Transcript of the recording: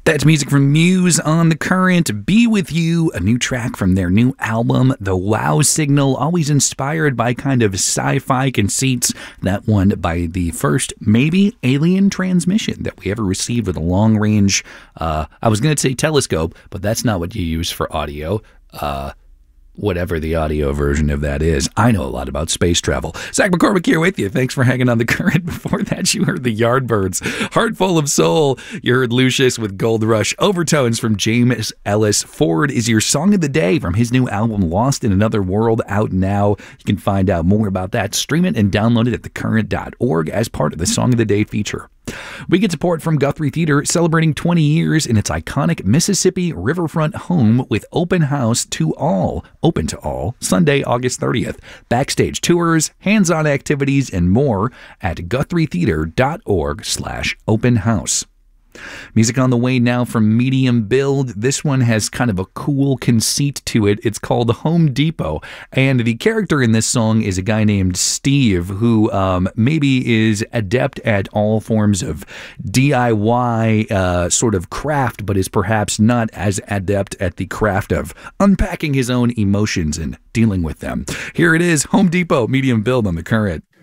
That's music from Muse on The Current. Be With You, a new track from their new album, The Wow Signal, always inspired by kind of sci-fi conceits. That one by the first, maybe, alien transmission that we ever received with a long-range, I was going to say telescope, but that's not what you use for audio. Whatever the audio version of that is. I know a lot about space travel. Zach McCormick here with you. Thanks for hanging on The Current. Before that, you heard the Yardbirds. Heart Full of Soul. You heard Lucius with Gold Rush. Overtones from James Ellis Ford is your song of the day from his new album, Lost in Another World, out now. You can find out more about that, stream it, and download it at thecurrent.org as part of the Song of the Day feature. We get support from Guthrie Theater, celebrating 20 years in its iconic Mississippi riverfront home with open house open to all, Sunday, August 30th. Backstage tours, hands-on activities, and more at GuthrieTheater.org/open house. Music on the way now from Medium Build. This one has kind of a cool conceit to it. It's called Home Depot, and the character in this song is a guy named Steve who maybe is adept at all forms of DIY sort of craft, but is perhaps not as adept at the craft of unpacking his own emotions and dealing with them. Here it is, Home Depot, Medium Build on The Current.